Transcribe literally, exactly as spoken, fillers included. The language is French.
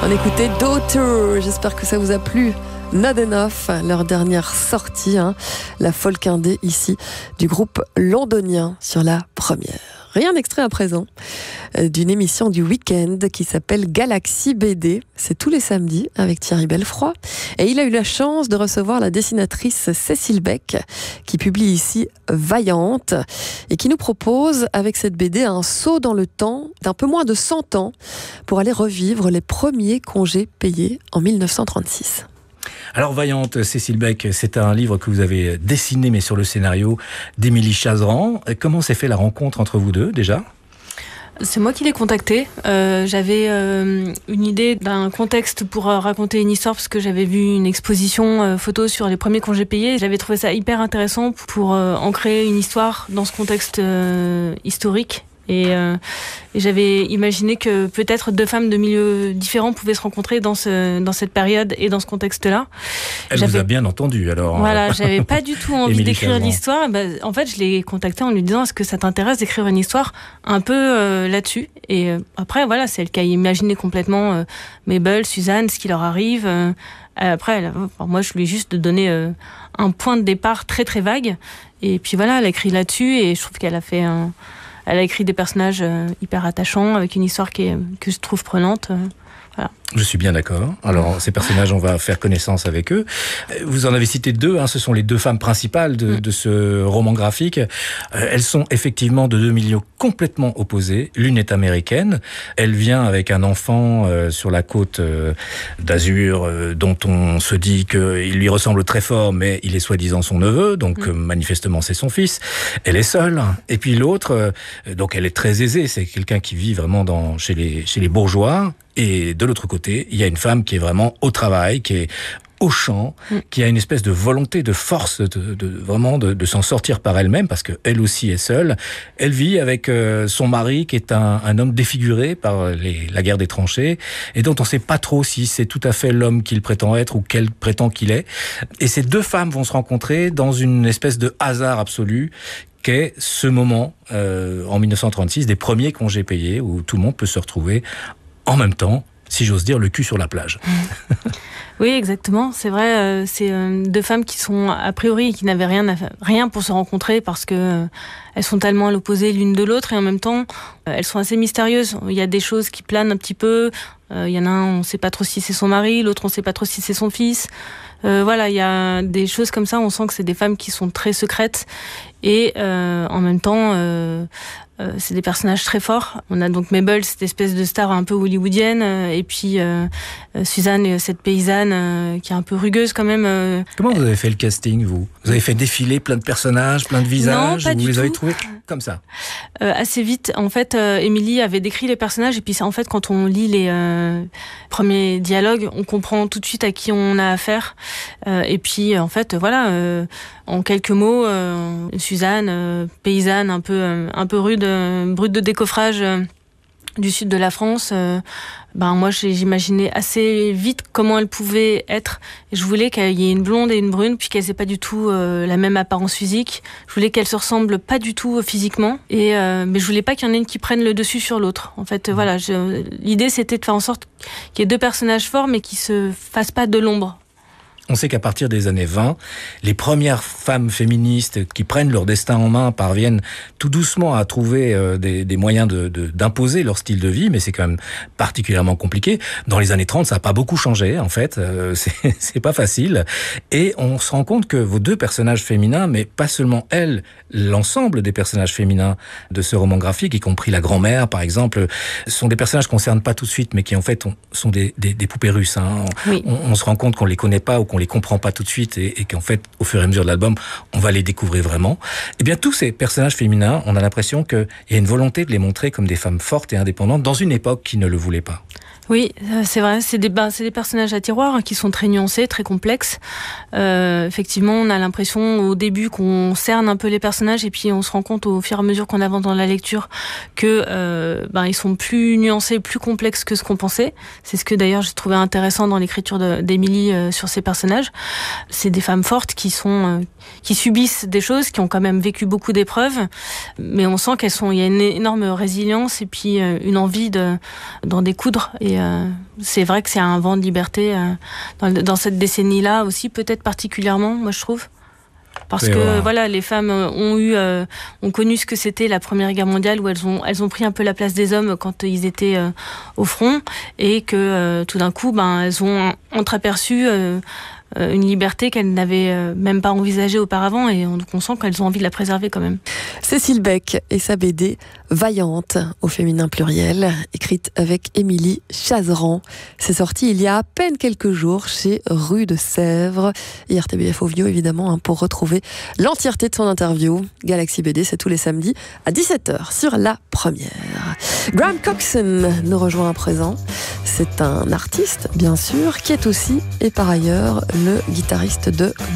On écoutait Daughter, j'espère que ça vous a plu. Not Enough, leur dernière sortie, hein, la folk indé ici du groupe londonien sur la première. Rien d'extrait à présent euh, d'une émission du week-end qui s'appelle Galaxy B D. C'est tous les samedis avec Thierry Belfroid. Et il a eu la chance de recevoir la dessinatrice Cécile Beck qui publie ici Vaillante et qui nous propose avec cette B D un saut dans le temps d'un peu moins de cent ans pour aller revivre les premiers congés payés en mille neuf cent trente-six. Alors Vaillante, Cécile Beck, c'est un livre que vous avez dessiné mais sur le scénario d'Émilie Chazeran. Comment s'est fait la rencontre entre vous deux déjà ? C'est moi qui l'ai contacté. Euh, j'avais euh, une idée d'un contexte pour euh, raconter une histoire parce que j'avais vu une exposition euh, photo sur les premiers congés payés. J'avais trouvé ça hyper intéressant pour euh, ancrer une histoire dans ce contexte euh, historique. Et, euh, et j'avais imaginé que peut-être deux femmes de milieux différents pouvaient se rencontrer dans ce dans cette période et dans ce contexte-là. Elle j'avais, vous a bien entendu alors. Voilà, j'avais pas du tout envie d'écrire Chazeran. l'histoire. Bah, en fait, je l'ai contactée en lui disant est-ce que ça t'intéresse d'écrire une histoire un peu euh, là-dessus. Et euh, après, voilà, c'est elle qui a imaginé complètement euh, Mabel, Suzanne, ce qui leur arrive. Euh, après, elle, enfin, moi, je lui ai juste donné euh, un point de départ très très vague. Et puis voilà, elle a écrit là-dessus et je trouve qu'elle a fait un Elle a écrit des personnages euh, hyper attachants, avec une histoire qui est, que je trouve prenante. Euh, voilà. Je suis bien d'accord. Alors, ces personnages, on va faire connaissance avec eux. Vous en avez cité deux, hein, ce sont les deux femmes principales de, de ce roman graphique. Euh, elles sont effectivement de deux milieux complètement opposés. L'une est américaine. Elle vient avec un enfant euh, sur la côte euh, d'Azur, euh, dont on se dit qu'il lui ressemble très fort, mais il est soi-disant son neveu, donc euh, manifestement c'est son fils. Elle est seule. Et puis l'autre, euh, donc elle est très aisée, c'est quelqu'un qui vit vraiment dans, chez les, chez les bourgeois. Et de l'autre côté, il y a une femme qui est vraiment au travail, qui est au champ, mm. qui a une espèce de volonté, de force, de, de vraiment de, de s'en sortir par elle-même, parce qu'elle aussi est seule. Elle vit avec euh, son mari, qui est un, un homme défiguré par les, la guerre des tranchées, et dont on ne sait pas trop si c'est tout à fait l'homme qu'il prétend être ou qu'elle prétend qu'il est. Et ces deux femmes vont se rencontrer dans une espèce de hasard absolu, qu'est ce moment, euh, en mille neuf cent trente-six, des premiers congés payés, où tout le monde peut se retrouver en même temps, si j'ose dire, le cul sur la plage. Oui, exactement. C'est vrai, euh, c'est euh, deux femmes qui sont a priori qui n'avaient rien, à, rien pour se rencontrer parce que euh, elles sont tellement à l'opposé l'une de l'autre et en même temps, euh, elles sont assez mystérieuses. Il y a des choses qui planent un petit peu. Euh, il y en a un, on ne sait pas trop si c'est son mari, l'autre, on ne sait pas trop si c'est son fils. Euh, voilà, il y a des choses comme ça. On sent que c'est des femmes qui sont très secrètes et euh, en même temps. Euh, Euh, c'est des personnages très forts. On a donc Mabel, cette espèce de star un peu hollywoodienne, euh, et puis euh, euh, Suzanne, cette paysanne euh, qui est un peu rugueuse quand même. Euh, Comment vous avez fait le casting, vous ? Vous avez fait défiler plein de personnages, plein de visages ? Non, pas vous du les tout. avez trouvés comme ça ? euh, Assez vite, en fait, euh, Émilie avait décrit les personnages, et puis en fait, quand on lit les euh, premiers dialogues, on comprend tout de suite à qui on a affaire. Euh, et puis, en fait, voilà, euh, en quelques mots, euh, Suzanne, euh, paysanne, un peu, euh, un peu rude, euh, brute de décoffrage euh, du sud de la France. Euh, ben moi, j'imaginais assez vite comment elle pouvait être. Et je voulais qu'il y ait une blonde et une brune, puis qu'elles aient pas du tout euh, la même apparence physique. Je voulais qu'elles se ressemblent pas du tout euh, physiquement. Et euh, mais je voulais pas qu'il y en ait une qui prenne le dessus sur l'autre. En fait, euh, voilà. Je, l'idée, c'était de faire en sorte qu'il y ait deux personnages forts, mais qui se fassent pas de l'ombre. On sait qu'à partir des années vingt, les premières femmes féministes qui prennent leur destin en main parviennent tout doucement à trouver euh, des, des moyens de, de, d'imposer leur style de vie, mais c'est quand même particulièrement compliqué. Dans les années trente, ça n'a pas beaucoup changé, en fait. Euh, c'est, c'est pas facile. Et on se rend compte que vos deux personnages féminins, mais pas seulement elles, l'ensemble des personnages féminins de ce roman graphique, y compris la grand-mère, par exemple, sont des personnages qu'on ne cerne pas tout de suite, mais qui, en fait, on, sont des, des, des poupées russes. Hein. Oui. On, on se rend compte qu'on les connaît pas ou qu'on les comprend pas tout de suite et, et qu'en fait, au fur et à mesure de l'album, on va les découvrir vraiment. Eh bien, tous ces personnages féminins, on a l'impression qu'il y a une volonté de les montrer comme des femmes fortes et indépendantes dans une époque qui ne le voulait pas. Oui, c'est vrai, c'est des, bah, c'est des personnages à tiroir hein, qui sont très nuancés, très complexes. Euh, effectivement, on a l'impression au début qu'on cerne un peu les personnages et puis on se rend compte au fur et à mesure qu'on avance dans la lecture que euh, bah, ils sont plus nuancés, plus complexes que ce qu'on pensait. C'est ce que d'ailleurs j'ai trouvé intéressant dans l'écriture de, d'Émilie euh, sur ces personnages. C'est des femmes fortes qui sont euh, qui subissent des choses, qui ont quand même vécu beaucoup d'épreuves, mais on sent qu'elles sont, il y a une énorme résilience et puis euh, une envie de d'en découdre et Et euh, c'est vrai que c'est un vent de liberté euh, dans, dans cette décennie-là aussi, peut-être particulièrement, moi je trouve. Parce et que voilà. voilà, les femmes ont eu, euh, ont connu ce que c'était la Première Guerre mondiale, où elles ont, elles ont pris un peu la place des hommes quand ils étaient euh, au front, et que euh, tout d'un coup, ben, elles ont entreaperçu euh, une liberté qu'elles n'avaient même pas envisagée auparavant, et on, on sent qu'elles ont envie de la préserver quand même. Cécile Beck et sa B D Vaillante, au féminin pluriel, écrite avec Émilie Chazeran. C'est sorti il y a à peine quelques jours chez Rue de Sèvres et R T B F Audio, évidemment, hein, pour retrouver l'entièreté de son interview. Galaxy B D, c'est tous les samedis à dix-sept heures sur La Première. Graham Coxon nous rejoint à présent. C'est un artiste, bien sûr, qui est aussi et par ailleurs le guitariste de